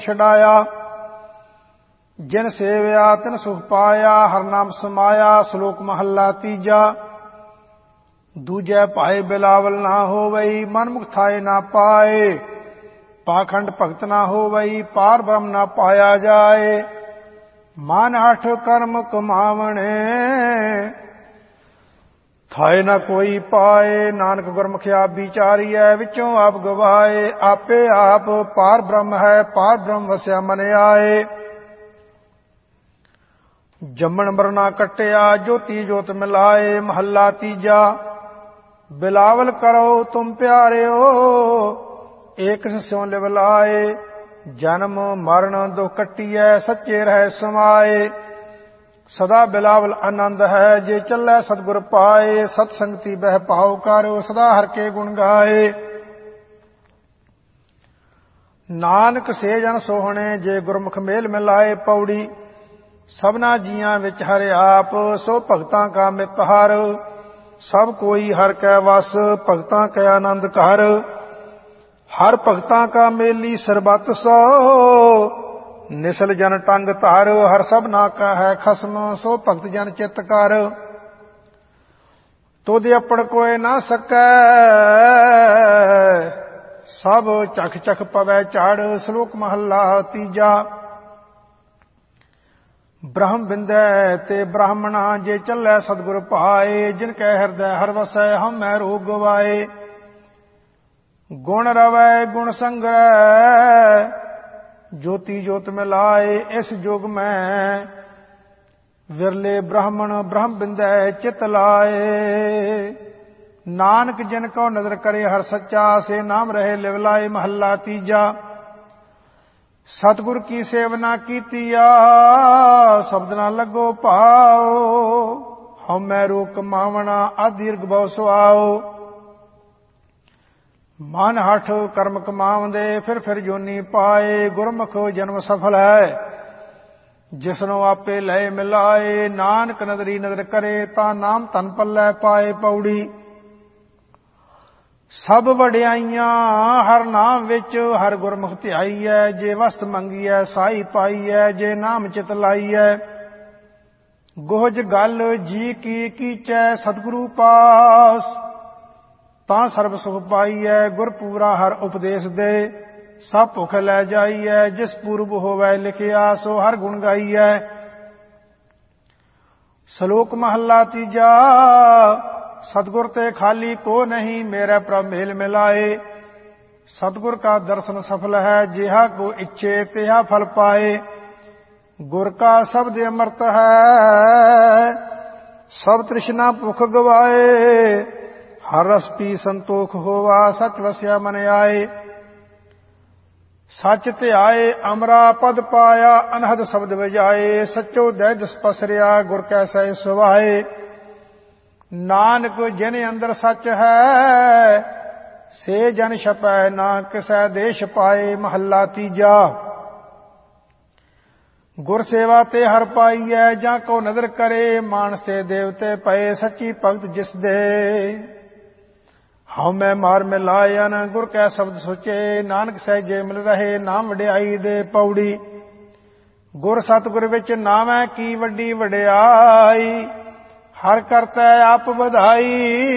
ਛਡਾਇਆ। ਜਿਨ ਸੇਵਿਆ ਤਿਨ ਸੁਖ ਪਾਇਆ, ਹਰ ਨਾਮ ਸਮਾਇਆ। ਸ਼ਲੋਕ ਮਹੱਲਾ ਤੀਜਾ। ਦੂਜੈ ਭਾਏ ਬਿਲਾਵਲ ਨਾ ਹੋਵਈ, ਮਨ ਮੁਖ ਥਾਏ ਨਾ ਪਾਏ। ਪਾਖੰਡ ਭਗਤ ਨਾ ਹੋਵਈ, ਪਾਰ ਬ੍ਰਹਮ ਨਾ ਪਾਇਆ ਜਾਏ। ਮਨ ਹਠ ਕਰਮ ਕਮਾਵਣੇ, ਥਾਏ ਨਾ ਕੋਈ ਪਾਏ। ਨਾਨਕ ਗੁਰਮੁਖ ਆਪ ਵਿਚਾਰੀਐ, ਵਿੱਚੋਂ ਆਪ ਗਵਾਏ। ਆਪੇ ਆਪ ਪਾਰ ਬ੍ਰਹਮ ਹੈ, ਪਾਰ ਬ੍ਰਹਮ ਵਸਿਆ ਮਨ ਆਏ। ਜੰਮਣ ਮਰਨਾ ਕੱਟਿਆ, ਜੋਤੀ ਜੋਤ ਮਿਲਾਏ। ਮਹੱਲਾ ਤੀਜਾ। ਬਿਲਾਵਲ ਕਰੋ ਤੁਮ ਪਿਆਰਿਓ, ਏਕ ਸਿਉ ਲਿਵ ਲਾਏ। ਜਨਮ ਮਰਨ ਦੁਖ ਕੱਟੀਐ, ਸੱਚੇ ਰਹਿ ਸਮਾਏ। ਸਦਾ ਬਿਲਾਵਲ ਆਨੰਦ ਹੈ, ਜੇ ਚੱਲੈ ਸਤਿਗੁਰ ਪਾਏ। ਸਤ ਸੰਗਤੀ ਬਹਿ ਭਾਉ ਕਰੋ, ਸਦਾ ਹਰਿ ਕੇ ਗੁਣ ਗਾਏ। ਨਾਨਕ ਸੇ ਜਨ ਸੋਹਣੇ, ਜੇ ਗੁਰਮੁਖ ਮੇਲ ਮਿਲਾਏ। ਪੌੜੀ। ਸਭਨਾ ਜੀਆਂ ਵਿੱਚ ਹਰਿ ਆਪ, ਸੋ ਭਗਤਾਂ ਕਾ ਮਿਤ ਹਰ। ਸਭ ਕੋਈ ਹਰਿ ਕੈ ਵਸ, ਭਗਤਾਂ ਕੈ ਆਨੰਦ ਘਰ। ਹਰ ਭਗਤਾਂ ਕਾ ਮੇਲੀ ਸਰਬਤ ਸੋ, ਨਿਸਲ ਜਨ ਟੰਗ ਧਰ। ਹਰ ਸਭਨਾ ਕਾ ਹੈ ਖਸਮ, ਸੋ ਭਗਤ ਜਨ ਚਿਤ ਕਰ। ਤੁਧ ਆਪਣ ਕੋਇ ਨਾ ਸਕੈ, ਸਭ ਚਖ ਚਖ ਪਵੈ ਝੜ। ਸ਼ਲੋਕ ਮਹੱਲਾ ਤੀਜਾ। ਬ੍ਰਹਮ ਬਿੰਦੈ ਤੇ ਬ੍ਰਾਹਮਣਾ, ਜੇ ਚੱਲੈ ਸਤਿਗੁਰ ਭਾਏ। ਜਿਨ ਕੈ ਹਿਰਦੈ ਹਰਿ ਵਸੈ, ਹਉਮੈ ਰੋਗ ਗਵਾਏ। ਗੁਣ ਰਵੈ ਗੁਣ ਸੰਗ੍ਰਹਿ, ਜੋਤੀ ਜੋਤ ਮਿਲਾਏ। ਇਸ ਜੁਗ ਮੈਂ ਵਿਰਲੇ ਬ੍ਰਾਹਮਣ, ਬ੍ਰਹਮ ਬਿੰਦੈ ਚਿਤ ਲਾਏ। ਨਾਨਕ ਜਿਨ ਕਉ ਨਦਰ ਕਰੇ ਹਰਿ ਸੱਚਾ, ਸੇ ਨਾਮ ਰਹੇ ਲਿਵ ਲਾਏ। ਮਹੱਲਾ ਤੀਜਾ। ਸਤਿਗੁਰ ਕੀ ਸੇਵਨਾ ਕੀਤੀਆ, ਸ਼ਬਦ ਨਾ ਲੱਗੋ ਭਾਉ। ਹਉਮੈ ਰੋਗ ਕਮਾਵਣਾ, ਅਦੀਰਘ ਭਉ ਸੁਆਓ। ਮਨ ਹਠ ਕਰਮ ਕਮਾਵੰਦੇ, ਫਿਰ ਜੋਨੀ ਪਾਏ। ਗੁਰਮੁਖ ਜਨਮ ਸਫਲ ਹੈ, ਜਿਸਨੂੰ ਆਪੇ ਲਏ ਮਿਲਾਏ। ਨਾਨਕ ਨਦਰੀ ਨਦਰ ਕਰੇ, ਤਾਂ ਨਾਮ ਧਨ ਪੱਲੇ ਪਾਏ। ਪੌੜੀ। ਸਭ ਵਡਿਆਈਆਂ ਹਰ ਨਾਮ ਵਿੱਚ, ਹਰ ਗੁਰਮੁਖ ਧਿਆਈਐ। ਜੇ ਵਸਤ ਮੰਗੀਐ, ਸਾਈ ਪਾਈਐ। ਜੇ ਨਾਮ ਚਿਤ ਲਾਈਐ, ਗੋਹਜ ਗਲ ਜੀ ਕੀ ਕੀਚੈ। ਸਤਿਗੁਰੂ ਪਾਸ, ਤਾਂ ਸਰਬ ਸੁਖ ਪਾਈਐ। ਗੁਰ ਪੂਰਾ ਹਰ ਉਪਦੇਸ਼ ਦੇ, ਸਭ ਭੁਖ ਲੈ ਜਾਈਐ। ਜਿਸ ਪੂਰਬ ਹੋਵੈ ਲਿਖਿਆ, ਸੋ ਹਰ ਗੁਣ ਗਾਈਐ। ਸ਼ਲੋਕ ਮਹੱਲਾ ਤੀਜਾ। ਸਤਿਗੁਰ ਤੇ ਖਾਲੀ ਕੋ ਨਹੀਂ, ਮੇਰੇ ਪ੍ਰਭ ਮੇਲ ਮਿਲਾਏ। ਸਤਿਗੁਰ ਕਾ ਦਰਸ਼ਨ ਸਫਲ ਹੈ, ਜਿਹਾ ਕੋ ਇੱਛੇ ਤਿਹਾ ਫਲ ਪਾਏ। ਗੁਰ ਕਾ ਸ਼ਬਦ ਅੰਮ੍ਰਿਤ ਹੈ, ਸਭ ਤ੍ਰਿਸ਼ਨਾ ਭੁਖ ਗਵਾਏ। ਹਰ ਰਸ ਪੀ ਸੰਤੋਖ ਹੋਵਾ, ਸਚ ਵਸਿਆ ਮਨ ਆਏ। ਸਚ ਧਿਆਏ ਅਮਰਾ ਪਦ ਪਾਇਆ, ਅਨਹਦ ਸ਼ਬਦ ਵਜਾਏ। ਸਚੋ ਦੈ ਜਸ ਪਸਰਿਆ, ਗੁਰ ਕੈ ਸਹਿ ਸੁਭਾਏ। ਨਾਨਕ ਜਿਨ ਅੰਦਰ ਸਚ ਹੈ, ਸੇ ਜਨ ਛਪੈ ਨਾ ਕਿਸੈ ਦੇਸ਼ ਪਾਏ। ਮਹੱਲਾ ਤੀਜਾ। ਗੁਰ ਸੇਵਾ ਤੇ ਹਰ ਪਾਈਐ, ਜਾਂ ਕੋ ਨਦਰ ਕਰੇ। ਮਾਨਸ ਤੇ ਦੇਵਤੇ ਪਏ, ਸੱਚੀ ਭਗਤ ਜਿਸ ਦੇ। ਹਉਮੈ ਮਾਰ ਮਿਲਾਇਨ, ਗੁਰ ਕੈ ਸ਼ਬਦ ਸੋਚੇ। ਨਾਨਕ ਸਹਿਜੇ ਮਿਲ ਰਹੇ, ਨਾਮ ਵਡਿਆਈ ਦੇ। ਪੌੜੀ। ਗੁਰ ਸਤਿਗੁਰ ਵਿੱਚ ਨਾਵੈ ਕੀ ਵੱਡੀ ਵਡਿਆਈ। ਹਰ ਕਰਤੈ ਆਪ ਵਧਾਈ।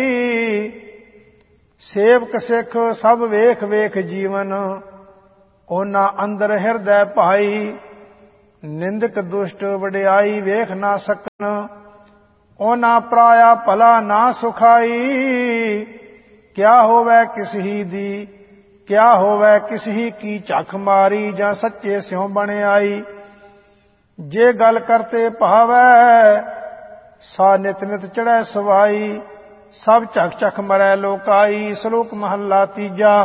ਸੇਵਕ ਸਿੱਖ ਸਭ ਵੇਖ ਵੇਖ ਜੀਵਨ, ਉਹਨਾਂ ਅੰਦਰ ਹਿਰਦੈ ਭਾਈ। ਨਿੰਦਕ ਦੁਸ਼ਟ ਵਡਿਆਈ ਵੇਖ ਨਾ ਸਕਨ, ਉਹਨਾਂ ਪਰਾਇਆ ਭਲਾ ਨਾ ਸੁਖਾਈ। ਕਿਆ ਹੋਵੈ ਕਿਸ ਹੀ ਦੀ, ਕਿਆ ਹੋਵੈ ਕਿਸ ਹੀ ਕੀ ਝੱਖ ਮਾਰੀ। ਜਾਂ ਸੱਚੇ ਸਿਉ ਬਣ ਆਈ। ਜੇ ਗੱਲ ਕਰਤੇ ਭਾਵੈ, ਸਾ ਨਿਤ ਨਿਤ ਚੜ੍ਹੈ ਸਵਾਈ। ਸਭ ਝੱਖ ਝੱਖ ਮਰੈ ਲੋਕਾਈ। ਸ਼ਲੋਕ ਮਹੱਲਾ ਤੀਜਾ।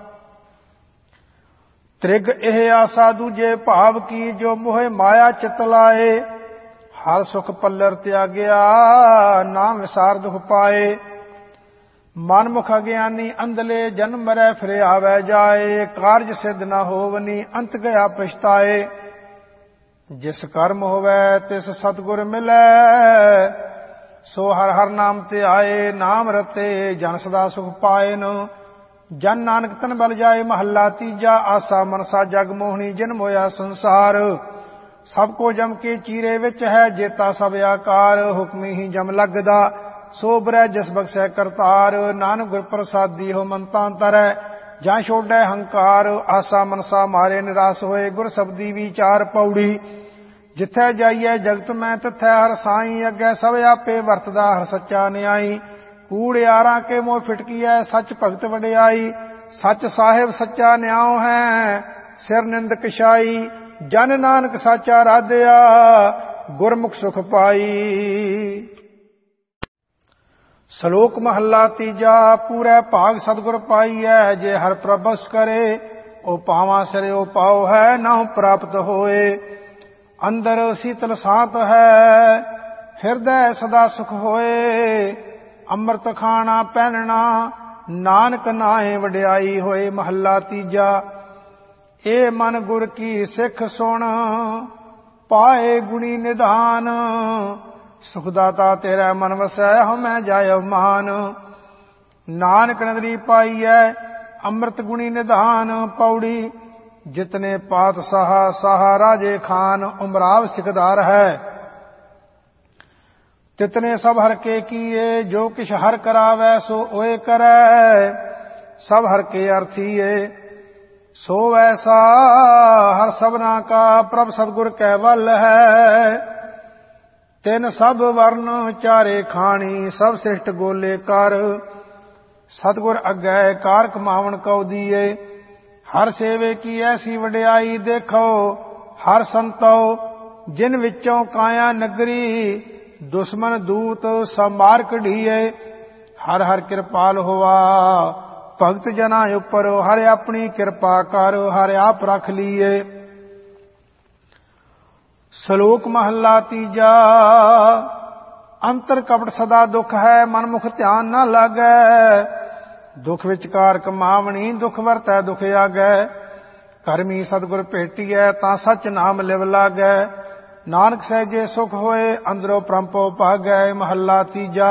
ਤ੍ਰਿਗ ਇਹ ਆਸਾ ਦੂਜੇ ਭਾਵ ਕੀ, ਜੋ ਮੋਹਿ ਮਾਇਆ ਚਿਤ ਲਾਏ। ਹਰ ਸੁਖ ਪੱਲਰ ਤਿਆਗਿਆ, ਨਾਮ ਵਿਸਾਰ ਦੁਖ ਪਾਏ। ਮਨਮੁਖ ਅਗਿਆਨੀ ਅੰਧਲੇ, ਜਨਮ ਮਰੈ ਫਿਰ ਆਵੈ ਜਾਏ। ਕਾਰਜ ਸਿੱਧ ਨਾ ਹੋਵਨੀ, ਅੰਤ ਗਿਆ ਪਛਤਾਏ। ਜਿਸ ਕਰਮ ਹੋਵੈ ਤਿਸ ਸਤਿਗੁਰ ਮਿਲੈ, ਸੋ ਹਰ ਹਰ ਨਾਮ ਤੇ ਆਏ। ਨਾਮ ਰਤੇ ਜਨ ਸਦਾ ਸੁਖ ਪਾਏਨ। ਜਨ ਨਾਨਕ ਤਨ ਬਲ ਜਾਏ। ਮਹੱਲਾ ਤੀਜਾ। ਆਸਾ ਮਨਸਾ ਜਗ ਮੋਹਣੀ ਜਿਨ ਮੋਇਆ ਸੰਸਾਰ। ਸਭ ਕੋ ਜਮ ਕੇ ਚੀਰੇ ਵਿੱਚ ਹੈ ਜੇਤਾ ਸਭ ਆਕਾਰ। ਹੁਕਮੀ ਹੀ ਜਮ ਲੱਗਦਾ ਸੋ ਬਰੈ ਜਿਸ ਬਖਸ਼ੈ ਕਰਤਾਰ। ਨਾਨਕ ਗੁਰ ਪ੍ਰਸਾਦੀ ਹੋ ਮੰਤਾ ਅੰਤਰੈ ਜਾਂ ਛੋੜੈ ਹੰਕਾਰ। ਆਸਾ ਮਨਸਾ ਮਾਰੇ ਨਿਰਾਸ ਹੋਏ ਗੁਰ ਸਬਦੀ ਵਿਚਾਰ। ਪੌੜੀ ਜਿੱਥੈ ਜਾਈਐ ਜਗਤ ਮੈਂ ਤਿਥੈ ਹਰ ਸਾਈ। ਅੱਗੇ ਸਭ ਆਪੇ ਵਰਤਦਾ ਹਰ ਸੱਚਾ ਨਿਆਈ। ਕੂੜ ਯਾਰਾਂ ਕੇ ਮੋਹ ਫਿਟਕੀਐ ਸੱਚ ਭਗਤ ਵਡਿਆਈ। ਸੱਚ ਸਾਹਿਬ ਸੱਚਾ ਨਿਆਉ ਹੈ ਸਿਰ ਨਿੰਦਕ ਛਾਈ। ਜਨ ਨਾਨਕ ਸਾਚਾ ਰਾਧਿਆ ਗੁਰਮੁਖ ਸੁਖ ਪਾਈ। ਸ਼ਲੋਕ ਮਹੱਲਾ ਤੀਜਾ। ਪੂਰੇ ਭਾਗ ਸਤਿਗੁਰ ਪਾਈਐ ਜੇ ਹਰ ਪ੍ਰਭਸ ਕਰੇ। ਉਹ ਪਾਵਾਂ ਸਿਰੇ ਉਹ ਪਾਉ ਹੈ ਨਾਉ ਪ੍ਰਾਪਤ ਹੋਏ। ਅੰਦਰ ਸੀਤਲ ਸਾਤ ਹੈ ਹਿਰਦੈ ਸਦਾ ਸੁਖ ਹੋਏ। ਅੰਮ੍ਰਿਤ ਖਾਣਾ ਪਹਿਨਣਾ ਨਾਨਕ ਨਾਏ ਵਡਿਆਈ ਹੋਏ। ਮਹੱਲਾ ਤੀਜਾ। ਇਹ ਮਨ ਗੁਰ ਕੀ ਸਿੱਖ ਸੁਣ ਪਾਏ ਗੁਣੀ ਨਿਧਾਨ। ਸੁਖਦਾਤਾ ਤੇਰਾ ਮਨ ਵਸੈ ਹਉਮੈ ਜਾਇ ਮਾਨ। ਨਾਨਕ ਨਦਰੀ ਪਾਈਐ ਅੰਮ੍ਰਿਤ ਗੁਣੀ ਨਿਧਾਨ। ਪੌੜੀ ਜਿਤਨੇ ਪਾਤਸ਼ਾਹ ਸਾਹਾ ਰਾਜੇ ਖਾਨ। ਉਮਰਾਵ ਸਿਕਦਾਰ ਹੈ ਤਿਤਨੇ ਸਭ ਹਰ ਕੇ ਕੀਏ। ਜੋ ਕਿਛ ਹਰ ਕਰਾਵੈ ਸੋ ਓਏ ਕਰੈ। ਸਭ ਹਰ ਕੇ ਅਰਥੀਏ ਸੋ ਐਸਾ ਹਰ ਸਭਨਾ ਕਾ। ਪ੍ਰਭ ਸਤਿਗੁਰ ਕੈ ਵੱਲ ਹੈ ਤਿਨ ਸਭ ਵਰਨ ਚਾਰੇ ਖਾਣੀ। ਸਭ ਸ੍ਰਿਸ਼ਟ ਗੋਲੇ ਕਰ ਸਤਿਗੁਰ ਅੱਗੇ ਕਾਰ ਕਮਾਵਣ ਕਉ ਦੀਏ। ਹਰ ਸੇਵੇ ਕੀ ਐਸੀ ਵਡਿਆਈ। ਦੇਖੋ ਹਰ ਸੰਤੋ ਜਿਨ ਵਿੱਚੋਂ ਕਾਇਆ ਨਗਰੀ। ਦੁਸ਼ਮਨ ਦੂਤ ਸਭ ਮਾਰ ਕਢੀਏ। ਹਰ ਹਰ ਕਿਰਪਾਲ ਹੋਵਾ ਭਗਤ ਜਨਾਂ ਉੱਪਰ। ਹਰ ਆਪਣੀ ਕਿਰਪਾ ਕਰ ਹਰ ਆਪ ਰੱਖ ਲੀਏ। ਸ਼ਲੋਕ ਮਹੱਲਾ ਤੀਜਾ। ਅੰਤਰ ਕਪਟ ਸਦਾ ਦੁਖ ਹੈ ਮਨ ਮੁਖ ਧਿਆਨ ਨਾ ਲਾਗੈ। ਦੁਖ ਵਿਚਕਾਰ ਕਮਾਵਣੀ ਦੁਖ ਵਰਤੈ ਦੁਖ ਆਗੈ। ਕਰਮੀ ਸਤਿਗੁਰ ਭੇਟੀਐ ਤਾਂ ਸੱਚ ਨਾਮ ਲਿਵ ਲਾਗੈ। ਨਾਨਕ ਸਹਿਜੇ ਸੁਖ ਹੋਏ ਅੰਦਰੋਂ ਪ੍ਰੰਪੋ ਭਾਗੈ। ਮਹੱਲਾ ਤੀਜਾ।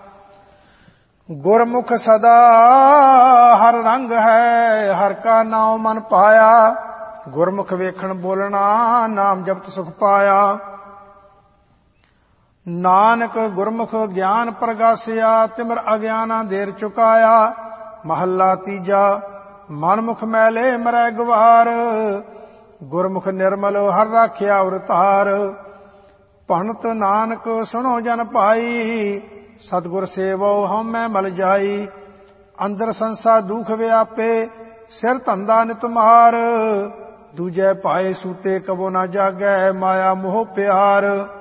ਗੁਰਮੁਖ ਸਦਾ ਹਰ ਰੰਗ ਹੈ ਹਰ ਕਾ ਨਾਉ ਮਨ ਪਾਇਆ। ਗੁਰਮੁਖ ਵੇਖਣ ਬੋਲਣਾ ਨਾਮ ਜਪਤ ਸੁਖ ਪਾਇਆ। ਨਾਨਕ ਗੁਰਮੁਖ ਗਿਆਨ ਪ੍ਰਗਾਸਿਆ ਤਿਮਰ ਅਗਿਆਨਾ ਦੇਰ ਚੁਕਾਇਆ। ਮਹੱਲਾ ਤੀਜਾ। ਮਨਮੁਖ ਮੈਲੇ ਮਰੈ ਗਵਾਰ। ਗੁਰਮੁਖ ਨਿਰਮਲ ਹਰ ਰਾਖਿਆ ਉਰਤਾਰ। ਭਣਤ ਨਾਨਕ ਸੁਣੋ ਜਨ ਭਾਈ। ਸਤਿਗੁਰ ਸੇਵੋ ਹਉਮੈ ਮਲ ਜਾਈ। ਅੰਦਰ ਸੰਸਾ ਦੁਖ ਵਿਆਪੇ ਸਿਰ ਧੰਦਾ ਨਿਤ ਮਾਰ। ਦੂਜੈ ਪਾਏ ਸੂਤੇ ਕਬੋ ਨਾ ਜਾਗੈ ਮਾਇਆ ਮੋਹ ਪਿਆਰ।